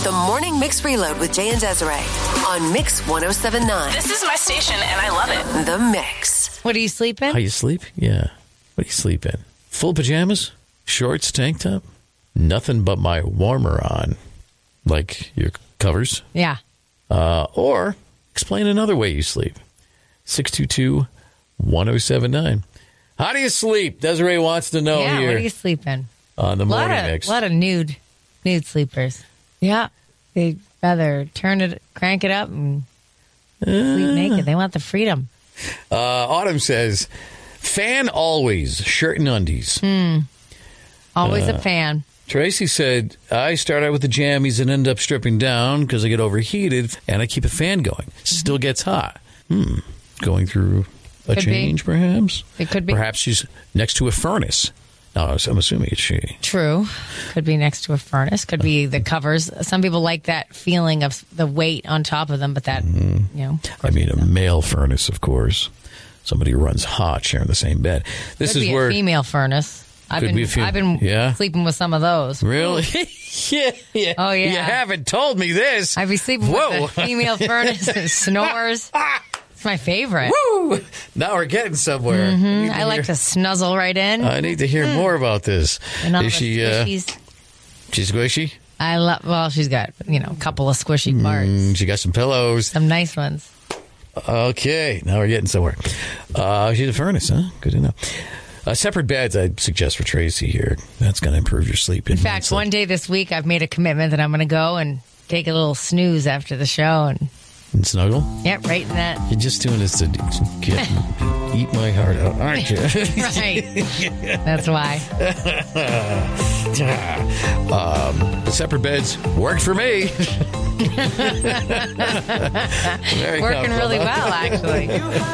The Morning Mix Reload with Jay and Desiree on Mix 107.9. This is my station, and I love it. The Mix. What do you sleep in? How you sleep? Yeah. What do you sleep in? Full pajamas? Shorts, tank top? Nothing but my warmer on. Like your covers? Yeah. Or explain another way you sleep. 622-1079. How do you sleep? Desiree wants to know Yeah, here. what do you sleep in? On the morning mix. A lot of nude sleepers. Yeah. They'd rather crank it up and sleep naked. They want the freedom. Autumn says, fan always, shirt and undies. Always a fan. Tracy said, I start out with the jammies and end up stripping down because I get overheated and I keep a fan going. Still gets hot. Going through a Could change, be. perhaps? It could be. Perhaps she's next to a furnace. No, I'm assuming it's she. True. Could be next to a furnace. Could be the covers. Some people like that feeling of the weight on top of them, but that, I mean, a male furnace, of course. Somebody who runs hot sharing the same bed. This could is be where a female furnace. I've Could be a been yeah? sleeping with some of those. Really? yeah. Oh, yeah. You haven't told me this. I'd be sleeping with the female furnace and snores. It's my favorite. Woo! Now we're getting somewhere. I like to snuzzle right in. I need to hear more about this. And all Is the she? squishies. She's squishy. I love. Well, she's got a couple of squishy parts, She got some pillows. some nice ones. Okay, now we're getting somewhere. She's a furnace, huh? Good to know. Separate beds, I'd suggest for Tracy here. That's going to improve your sleep. In fact, one day this week, I've made a commitment that I'm going to go and take a little snooze after the show and snuggle. right in that. You're just doing this to eat my heart out, aren't you? Right. That's why. The separate beds worked for me. Very Working comfortable, really huh? well, actually.